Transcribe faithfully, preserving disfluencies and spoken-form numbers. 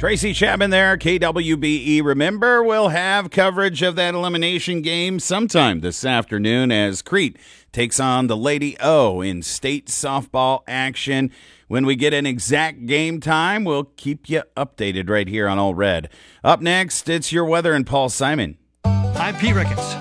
Tracy Chapman there, K W B E. Remember, we'll have coverage of that elimination game sometime this afternoon as Crete takes on the Lady O in state softball action. When we get an exact game time, we'll keep you updated right here on All Red. Up next, it's your weather and Paul Simon. I'm Pete Ricketts.